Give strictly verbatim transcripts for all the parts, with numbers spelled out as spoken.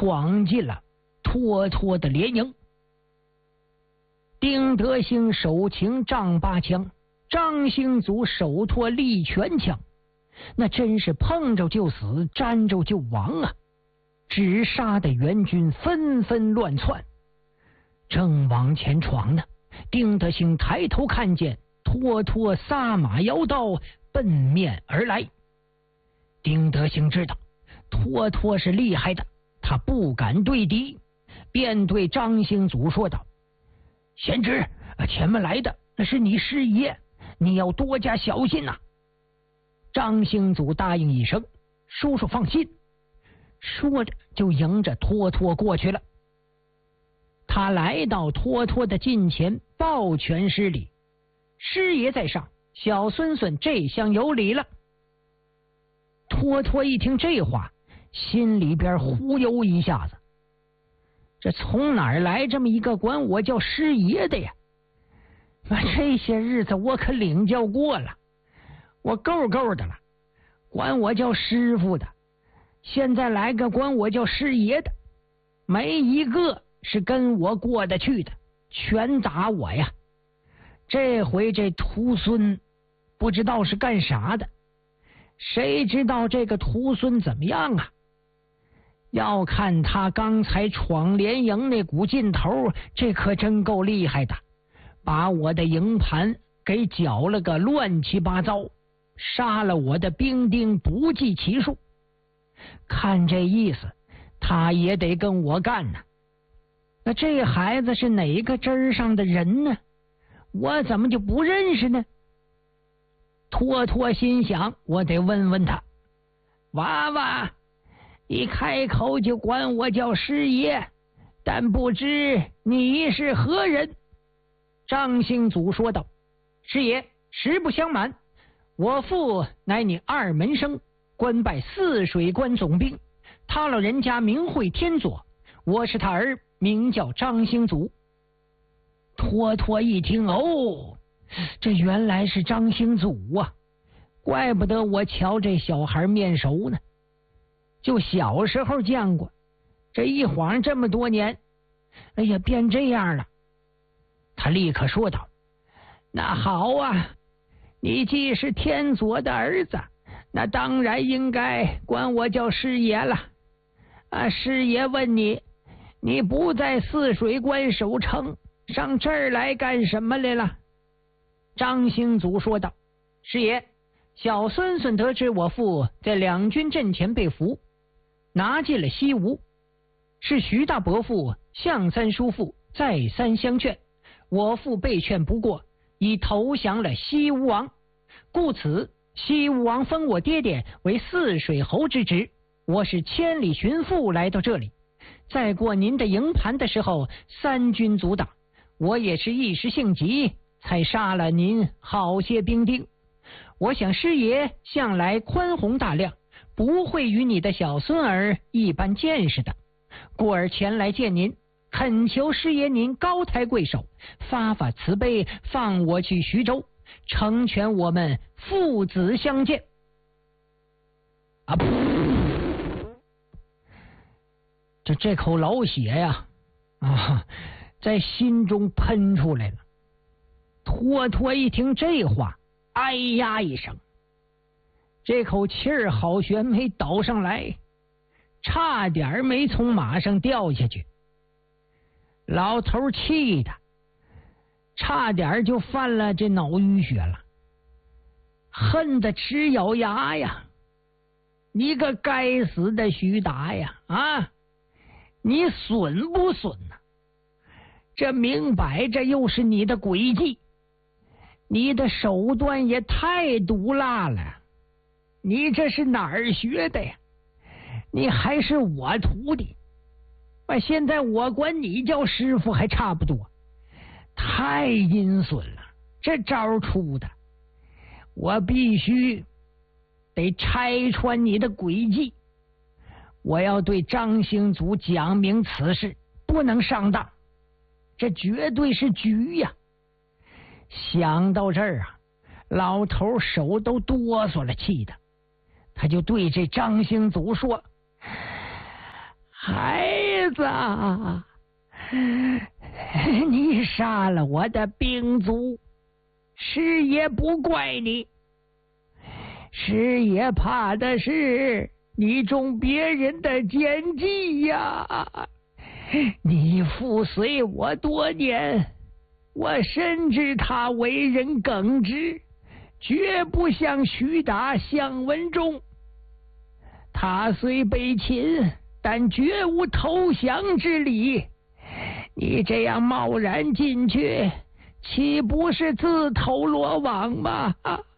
闯进了脱脱的连营。丁德兴手擎丈八枪，张兴祖手托利拳枪，那真是碰着就死，沾着就亡啊！只杀的援军纷纷乱窜，正往前闯呢。丁德兴抬头看见脱脱撒马摇刀奔面而来。丁德兴知道脱脱是厉害的，他不敢对敌，便对张兴祖说道：“贤侄，前面来的那是你师爷，你要多加小心呐、啊。”张兴祖答应一声：“叔叔放心。”说着就迎着脱脱过去了。他来到脱脱的近前，抱拳施礼：“师爷在上，小孙孙这厢有礼了。”脱脱一听这话，心里边忽悠一下子，这从哪儿来这么一个管我叫师爷的呀？那这些日子我可领教过了，我够够的了，管我叫师傅的，现在来个管我叫师爷的，没一个是跟我过得去的，全打我呀！这回这徒孙不知道是干啥的，谁知道这个徒孙怎么样啊？要看他刚才闯连营那股劲头，这可真够厉害的，把我的营盘给搅了个乱七八糟，杀了我的兵丁不计其数。看这意思，他也得跟我干呢。那这孩子是哪个枝儿上的人呢？我怎么就不认识呢？脱脱心想，我得问问他。娃娃，你开口就管我叫师爷，但不知你是何人？张兴祖说道：“师爷，实不相瞒，我父乃你二门生，官拜泗水关总兵，他老人家名讳天佐，我是他儿，名叫张兴祖。”脱脱一听，哦，这原来是张兴祖啊，怪不得我瞧这小孩面熟呢，就小时候见过，这一晃这么多年，哎呀，变这样了。他立刻说道：“那好啊，你既是天佐的儿子，那当然应该管我叫师爷了。啊，师爷问你，你不在泗水关守城，上这儿来干什么来了？”张兴祖说道：“师爷，小孙孙得知我父在两军阵前被俘，拿进了西吴，是徐大伯父、向三叔父再三相劝，我父被劝不过，已投降了西吴王，故此西吴王封我爹爹为泗水侯之职，我是千里寻父来到这里，在过您的营盘的时候，三军阻挡，我也是一时性急，才杀了您好些兵丁。我想师爷向来宽宏大量，不会与你的小孙儿一般见识的，故而前来见您，恳求师爷您高抬贵手，发发慈悲，放我去徐州，成全我们父子相见。”啊！这这口老血呀，啊，在心中喷出来了。脱脱一听这话，哎呀一声，这口气儿好悬没倒上来，差点没从马上掉下去。老头气的差点就犯了这脑淤血了，恨得直咬牙呀！你个该死的徐达呀！啊，你损不损呐、啊？这明摆着又是你的诡计，你的手段也太毒辣了！你这是哪儿学的呀？你还是我徒弟，现在我管你叫师傅还差不多，太阴损了！这招出的，我必须得拆穿你的诡计，我要对张兴祖讲明此事，不能上当，这绝对是局呀！想到这儿啊，老头手都哆嗦了，气的他就对这张兴祖说：“ 孩子，你杀了我的兵卒，师爷不怪你。师爷怕的是你中别人的奸计呀！你父随我多年，我深知他为人耿直，绝不像徐达、向文忠。他虽被擒，但绝无投降之理。你这样贸然进去，岂不是自投罗网吗？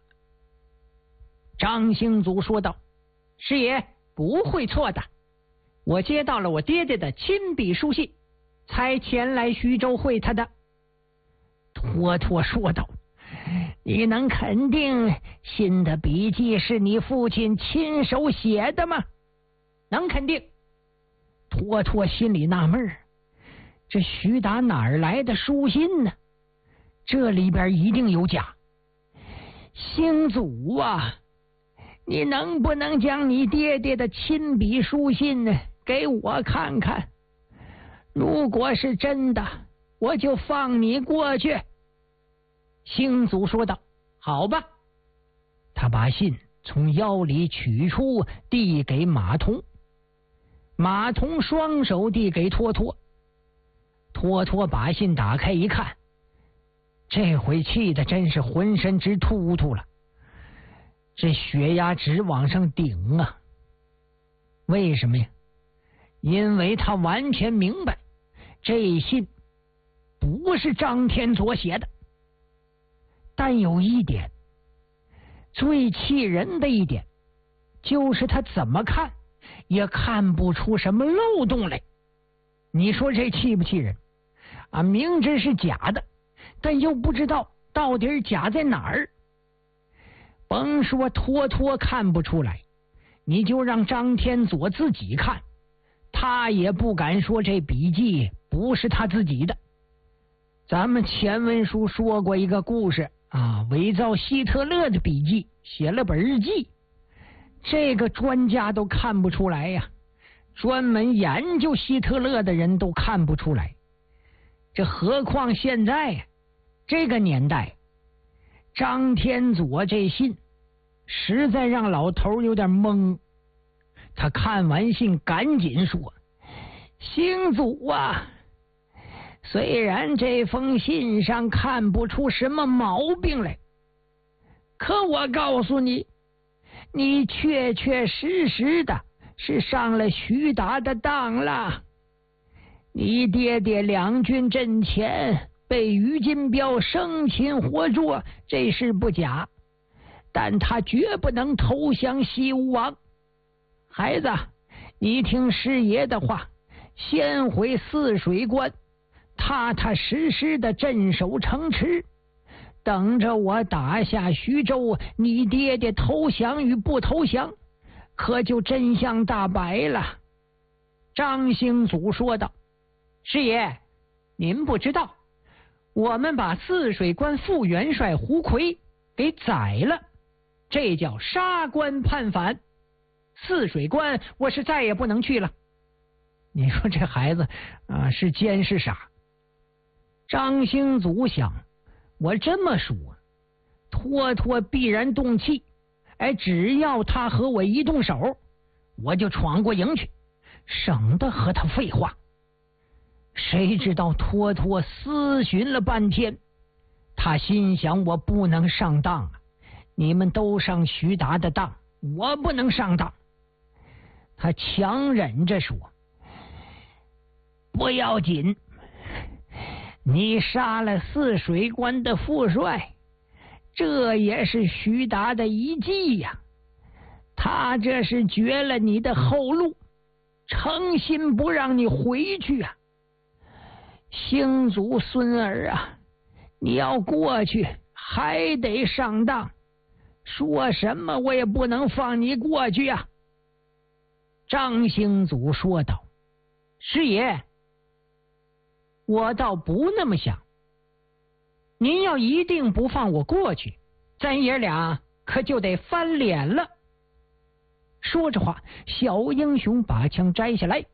张兴祖说道：师爷不会错的，我接到了我爹爹的亲笔书信，才前来徐州会他的。托托说道：你能肯定信的笔记是你父亲亲手写的吗？能肯定。托托心里纳闷儿，这徐达哪儿来的书信呢？这里边一定有假。兴祖啊，你能不能将你爹爹的亲笔书信呢给我看看？如果是真的，我就放你过去。兴祖说道：好吧。他把信从腰里取出，递给马童。马童双手递给托托。托托把信打开一看，这回气得真是浑身直突突了，这血压直往上顶啊！为什么呀？因为他完全明白，这信不是张天佐写的。但有一点，最气人的一点，就是他怎么看也看不出什么漏洞来。你说这气不气人啊？明知是假的，但又不知道到底假在哪儿。甭说托托看不出来，你就让张天佐自己看，他也不敢说这笔记不是他自己的。咱们前文书说过一个故事啊，伪造希特勒的笔记，写了本日记，这个专家都看不出来呀，专门研究希特勒的人都看不出来，这何况现在呀，这个年代，张天佐这信实在让老头有点懵。他看完信赶紧说：兴祖啊，虽然这封信上看不出什么毛病来，可我告诉你，你确确实实的是上了徐达的当了。你爹爹两军阵前被于金彪生擒活捉，这事不假，但他绝不能投降西吴王。孩子，你听师爷的话，先回泗水关，踏踏实实的镇守城池，等着我打下徐州，你爹爹投降与不投降，可就真相大白了。张兴祖说道：师爷，您不知道，我们把泗水关副元帅胡奎给宰了，这叫杀关叛反。泗水关我是再也不能去了。你说这孩子啊，是奸是傻？张兴祖想，我这么说，托托必然动气，哎，只要他和我一动手，我就闯过营去，省得和他废话。谁知道托托思寻了半天，他心想，我不能上当啊！你们都上徐达的当，我不能上当。他强忍着说：不要紧，你杀了泗水关的副帅，这也是徐达的一计呀。他这是绝了你的后路，诚心不让你回去啊。兴祖孙儿啊，你要过去还得上当，说什么我也不能放你过去啊。张兴祖说道：师爷，我倒不那么想，您要一定不放我过去，咱爷俩可就得翻脸了。说着话，小英雄把枪摘下来，